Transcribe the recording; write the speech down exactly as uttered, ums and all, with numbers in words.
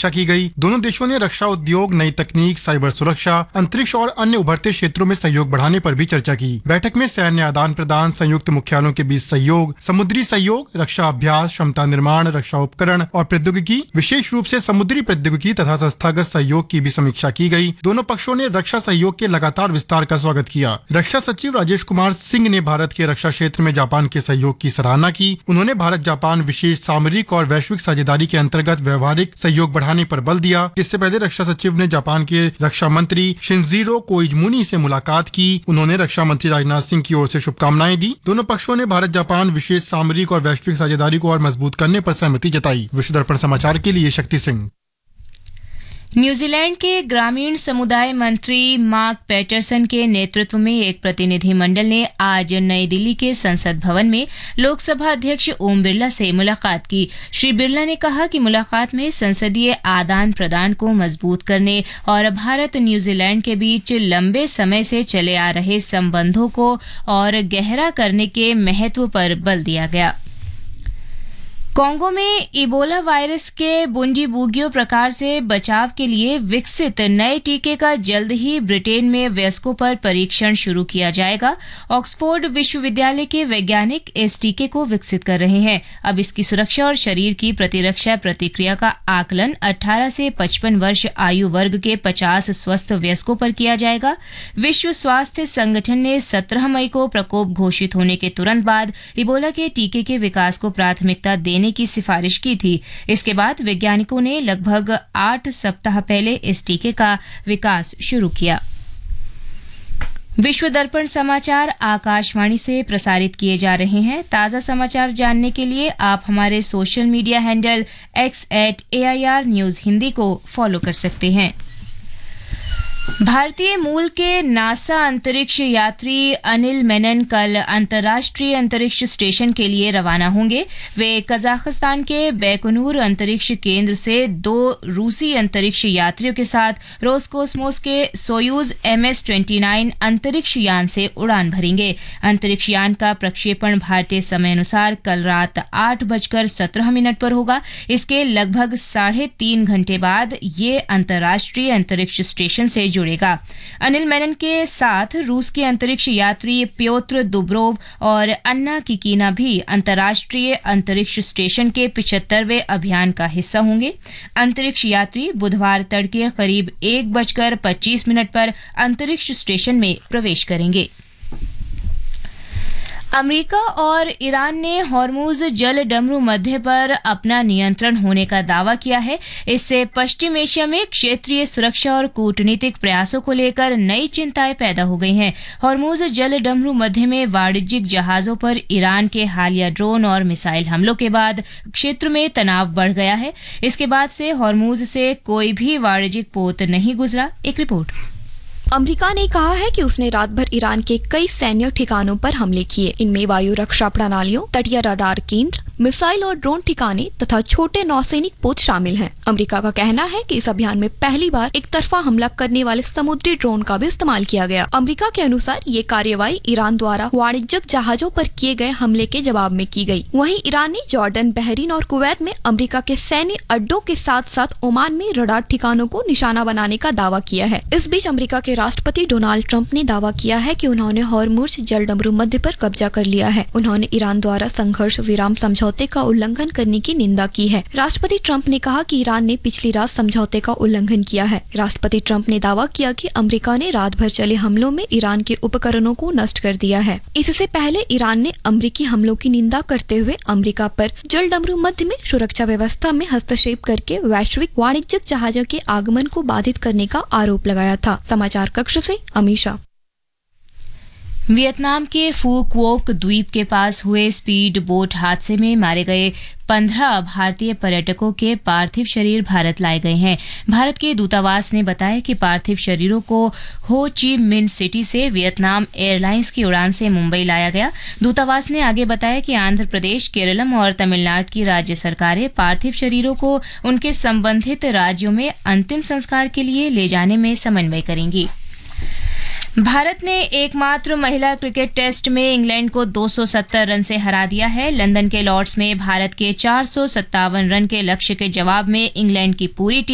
समीक्षा की गई। दोनों देशों ने रक्षा उद्योग, नई तकनीक, साइबर सुरक्षा, अंतरिक्ष और अन्य उभरते क्षेत्रों में सहयोग बढ़ाने पर भी चर्चा की। बैठक में सैन्य आदान प्रदान, संयुक्त मुख्यालयों के बीच सहयोग, समुद्री सहयोग, रक्षा अभ्यास, क्षमता निर्माण, रक्षा उपकरण और प्रौद्योगिकी, विशेष रूप से समुद्री प्रौद्योगिकी तथा संस्थागत सहयोग की भी समीक्षा की गई। दोनों पक्षों ने रक्षा सहयोग के लगातार विस्तार का स्वागत किया। रक्षा सचिव राजेश कुमार सिंह ने भारत के रक्षा क्षेत्र में जापान के सहयोग की सराहना की। उन्होंने भारत जापान विशेष सामरिक और वैश्विक साझेदारी के अंतर्गत व्यवहारिक सहयोग बढ़ाने पर बल दिया। इससे पहले रक्षा सचिव ने जापान के रक्षा मंत्री शिनजीरो कोइजुमी से मुलाकात की। उन्होंने रक्षा मंत्री राजनाथ सिंह की ओर से शुभकामनाएं दी। दोनों पक्षों ने भारत जापान विशेष सामरिक और वैश्विक साझेदारी को और मजबूत करने पर सहमति जताई। विश्व दर्पण समाचार के लिए शक्ति सिंह। न्यूजीलैंड के ग्रामीण समुदाय मंत्री मार्क पैटरसन के नेतृत्व में एक प्रतिनिधिमंडल ने आज नई दिल्ली के संसद भवन में लोकसभा अध्यक्ष ओम बिरला से मुलाकात की। श्री बिरला ने कहा कि मुलाकात में संसदीय आदान प्रदान को मजबूत करने और भारत न्यूजीलैंड के बीच लंबे समय से चले आ रहे संबंधों को और गहरा करने के महत्व पर बल दिया गया। कांगो में इबोला वायरस के बुंडीबुगियो प्रकार से बचाव के लिए विकसित नए टीके का जल्द ही ब्रिटेन में वयस्कों पर परीक्षण शुरू किया जाएगा। ऑक्सफोर्ड विश्वविद्यालय के वैज्ञानिक इस टीके को विकसित कर रहे हैं। अब इसकी सुरक्षा और शरीर की प्रतिरक्षा प्रतिक्रिया का आकलन अठारह से पचपन वर्ष आयु वर्ग के पचास स्वस्थ वयस्कों पर किया जाएगा। विश्व स्वास्थ्य संगठन ने सत्रह मई को प्रकोप घोषित होने के तुरंत बाद इबोला के टीके के विकास को प्राथमिकता देने की सिफारिश की थी। इसके बाद वैज्ञानिकों ने लगभग आठ सप्ताह पहले इस टीके का विकास शुरू किया। विश्व दर्पण समाचार आकाशवाणी से प्रसारित किए जा रहे हैं। ताजा समाचार जानने के लिए आप हमारे social media handle x eight A I R news Hindi को फॉलो कर सकते हैं। भारतीय मूल के नासा अंतरिक्ष यात्री अनिल मेनन कल अंतर्राष्ट्रीय अंतरिक्ष स्टेशन के लिए रवाना होंगे। वे कजाकिस्तान के बैकोनूर अंतरिक्ष केंद्र से दो रूसी अंतरिक्ष यात्रियों के साथ रोसकोसमोस के सोयूज एम एस उनतीस अंतरिक्ष यान से उड़ान भरेंगे। अंतरिक्ष यान का प्रक्षेपण भारतीय समय अनुसार कल रात आठ बजकर सत्रह मिनट पर होगा। इसके लगभग साढ़े तीन घंटे बाद ये अंतर्राष्ट्रीय अंतरिक्ष स्टेशन से जुड़ेगा। अनिल मेनन के साथ रूस के अंतरिक्ष यात्री प्योत्र दुब्रोव और अन्ना किकीना भी अंतर्राष्ट्रीय अंतरिक्ष स्टेशन के पिछहत्तरवें अभियान का हिस्सा होंगे। अंतरिक्ष यात्री बुधवार तड़के करीब एक बजकर पच्चीस मिनट पर अंतरिक्ष स्टेशन में प्रवेश करेंगे। अमेरिका और ईरान ने हॉर्मुज जल डमरू मध्य पर अपना नियंत्रण होने का दावा किया है। इससे पश्चिम एशिया में क्षेत्रीय सुरक्षा और कूटनीतिक प्रयासों को लेकर नई चिंताएं पैदा हो गई हैं। हॉर्मुज जल डमरू मध्य में वाणिज्यिक जहाजों पर ईरान के हालिया ड्रोन और मिसाइल हमलों के बाद क्षेत्र में तनाव बढ़ गया है। इसके बाद से हॉर्मुज से कोई भी वाणिज्यिक पोत नहीं गुजरा। एक रिपोर्ट। अमेरिका ने कहा है कि उसने रात भर ईरान के कई सैन्य ठिकानों पर हमले किए। इनमें वायु रक्षा प्रणालियों, तटीय रडार केंद्र, मिसाइल और ड्रोन ठिकाने तथा छोटे नौसैनिक पोत शामिल हैं। अमेरिका का कहना है कि इस अभियान में पहली बार एक तरफा हमला करने वाले समुद्री ड्रोन का भी इस्तेमाल किया गया। अमेरिका के अनुसार ये कार्यवाही ईरान द्वारा वाणिज्यिक जहाजों पर किए गए हमले के जवाब में की गई। वहीं ईरान ने जॉर्डन, बहरीन और कुवैत में अमेरिका के सैन्य अड्डों के साथ साथ ओमान में रडार ठिकानों को निशाना बनाने का दावा किया है। इस बीच अमेरिका के राष्ट्रपति डोनाल्ड ट्रंप ने दावा किया है कि उन्होंने हॉर्मुज जल डमरू मध्य पर कब्जा कर लिया है। उन्होंने ईरान द्वारा संघर्ष विराम समझौते का उल्लंघन करने की निंदा की है। राष्ट्रपति ट्रंप ने कहा कि ईरान ने पिछली रात समझौते का उल्लंघन किया है। राष्ट्रपति ट्रंप ने दावा किया कि अमेरिका ने रात भर चले हमलों में ईरान के उपकरणों को नष्ट कर दिया है। इससे पहले ईरान ने अमेरिकी हमलों की निंदा करते हुए अमेरिका पर जल डमरू मध्य में सुरक्षा व्यवस्था में हस्तक्षेप करके वैश्विक वाणिज्यिक जहाजों के आगमन को बाधित करने का आरोप लगाया था। समाचार कक्ष से अमीशा। वियतनाम के फू क्वोक द्वीप के पास हुए स्पीड बोट हादसे में मारे गए पंद्रह भारतीय पर्यटकों के पार्थिव शरीर भारत लाए गए हैं। भारत के दूतावास ने बताया कि पार्थिव शरीरों को हो ची मिन सिटी से वियतनाम एयरलाइंस की उड़ान से मुंबई लाया गया। दूतावास ने आगे बताया कि आंध्र प्रदेश, केरलम और तमिलनाडु की राज्य सरकारें पार्थिव शरीरों को उनके संबंधित राज्यों में अंतिम संस्कार के लिए ले जाने में समन्वय करेंगी। भारत ने एकमात्र महिला क्रिकेट टेस्ट में इंग्लैंड को दो सौ सत्तर रन से हरा दिया है। लंदन के लॉर्ड्स में भारत के चार सौ सत्तावन रन के लक्ष्य के जवाब में इंग्लैंड की पूरी टीम